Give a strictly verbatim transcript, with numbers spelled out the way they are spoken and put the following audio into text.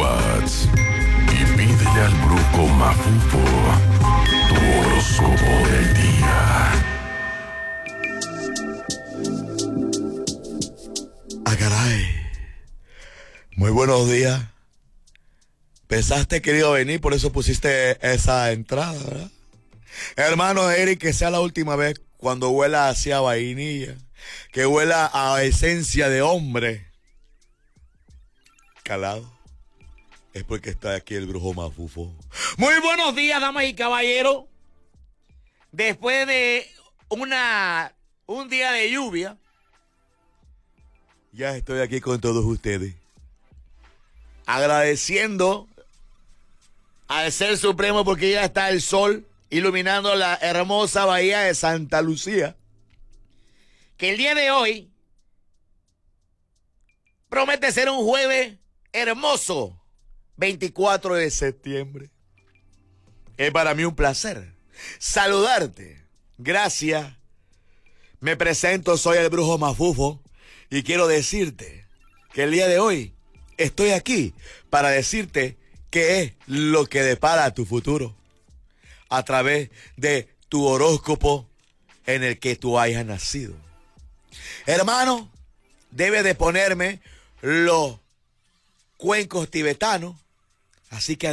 WhatsApp y pídele al brujo Mafufo tu horóscopo del día. Ah, caray. Muy buenos días. Pensaste que iba a venir, por eso pusiste esa entrada, ¿verdad? Hermano Eric, que sea la última vez cuando huela hacia vainilla, que huela a esencia de hombre calado. Es porque está aquí el brujo Mafufo. Muy buenos días, damas y caballeros. Después de una un día de lluvia, ya estoy aquí con todos ustedes, agradeciendo al Ser Supremo porque ya está el sol iluminando la hermosa bahía de Santa Lucía, que el día de hoy promete ser un jueves hermoso. veinticuatro de septiembre. Es para mí un placer saludarte. Gracias. Me presento, soy el brujo Mafufo y quiero decirte que el día de hoy estoy aquí para decirte qué es lo que depara tu futuro a través de tu horóscopo en el que tú hayas nacido. Hermano, debes de ponerme los cuencos tibetanos, así que